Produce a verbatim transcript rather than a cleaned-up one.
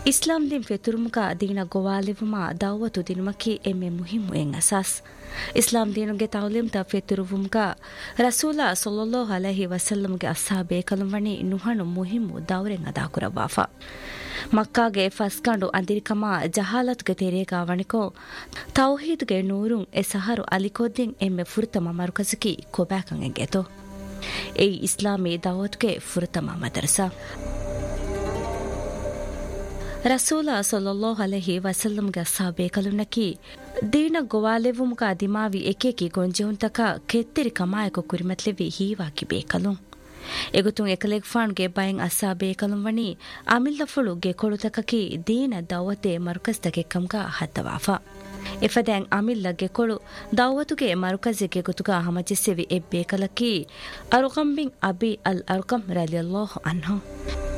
ಇಸ್ಲಾಂ ದಿನ್ ಫೆತುರುಮುಗ ದೀನ ಗೋವಾಲೆವುಮ ದಾವತು ದಿನುಮಕಿ ಎಮ್ಮೆ ಮುಹಿಮ್ಮು ಎಂ ಅಸಾಸ್ ಇಸ್ಲಾಂ ದೀನುಗೆ ತೌಲಿಮ್ತ ಫೆತುರುವುಮುಗ ರಸೂಲ ಸಲ್ಲಲ್ಲಾಹು ಅಲೈಹಿ ವಸಲ್ಲಂಗೆ ಅಸ್ಹಾಬೆ ಕಲುಂವಣಿ ನುಹಣು ಮುಹಿಮ್ಮು ದೌರೆಂ ಅದಾ ಕುರವಾಫಾ ಮಕ್ಕಾಗೆ ಫಸ್ಕಂಡು ಅಂದಿರಿಕಮ ಜಹಾಲತ್ಗೆ ತೆರೇಗ ವಣಿಕೋ ತೌಹೀದ್ಗೆ ನೂರುಂ ಎ ಸಹರು ಅಲಿಕೊದ್ದಿಂ ಎಮ್ಮೆ ಫುರ್ತಮ ಮರುಕಸಕಿ ಕೊಬ್ಯಾಕಂ ಎಂಗೆತೋ ಎ ಇಸ್ಲಾಮಿ ದಾವತ್ಗೆ ಫುರ್ತಮ ಮದರಸಾ ರಸೂಲ ಸಲ್ಲಲ್ಲಾಹು ಅಲೈಹಿ ವಸಲ್ಲಂಗೆ ಅಸ್ಹಾಬೆ ಕಲುನ್ನಕಿ ದೀನ ಗೋವಾಲೆವುಮುಗ ದಿಮಾವಿ ಎಕೇಕಿ ಗೊಂಜೆಹುಂತಕ ಕೆತ್ತಿರಿ ಕಮಾಯಕ ಕುರಿಮತ್ಲೆವಿ ಹೀವಾಕಿ ಬೇಕಲುಂ ಎಗುತುಂ ಎಕಲೆಗ್ ಫಾಣ್ಗೆ ಬಯಂ ಅಸ್ಹಾಬೆ ಕಲುಂವಣಿ ಅಮಿಲ್ಲಫುಳು ಗೆಕೊಳುತಕಕಿ ದೀನ ದೌವತೆ ಮರುಕಸ್ತಗೆ ಕಮ್ಗ ಹತ್ತವಾಫಾ ಎಫದ್ಯಾಂಗ್ ಅಮಿಲ್ಲಗೆ ಕೊಳು ದೌವತುಗೆ ಮರುಕಜಿಗೆ ಗುತುಗ ಹಮಜಿಸ್ಸೆವಿ ಎಬ್ಬೇಕಲಕಿ ಅರುಕಂಬಿಂ ಅಬಿ ಅಲ್ ಅರುಕಂ ರಲಿಯಲ್ಲಾಹು ಅನ್ಹು